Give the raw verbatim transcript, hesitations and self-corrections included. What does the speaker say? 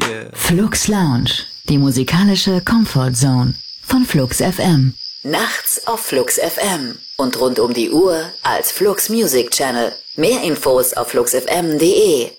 Yeah. Flux Lounge, die musikalische Comfort Zone von Flux F M. Nachts auf Flux F M und rund um die Uhr als Flux Music Channel. Mehr Infos auf flux f m punkt d e.